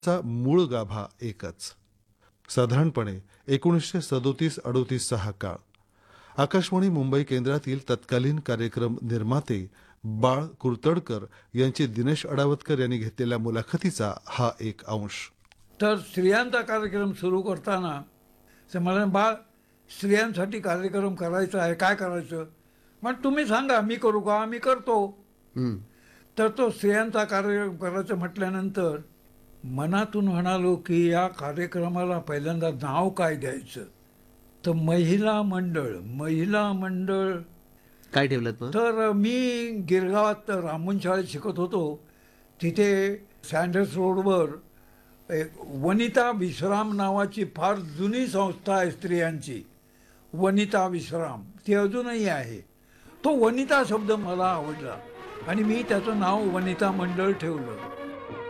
चा मूळ गाभा एकच. साधारणपणे 1937-38 हा काळ. आकाशवाणी मुंबई केंद्रातील तत्कालीन कार्यक्रम निर्माते बाळ कुर्तडकर यांची दिनेश अडावतकर यांनी घेतलेल्या मुलाखतीचा हा एक अंश. तर स्त्रियांचा कार्यक्रम सुरू करताना ते मला बाळ स्त्रियांसाठी कार्यक्रम करायचा आहे, काय करायचं? मग तुम्ही सांगा, मी करू का? मी करतो. तर तो स्त्रियांचा कार्यक्रम करायचं म्हटल्यानंतर मनातून म्हणालो की या कार्यक्रमाला पहिल्यांदा नाव काय द्यायचं. तर महिला मंडळ. काय ठेवलं मग? तर मी गिरगावात रामून शाळेत शिकत होतो. तिथे सँडर्स रोडवर एक वनिता विश्राम नावाची फार जुनी संस्था आहे स्त्रियांची. वनिता विश्राम ती अजूनही आहे. तो वनिता शब्द मला आवडला आणि मी त्याचं नाव वनिता मंडळ ठेवलं.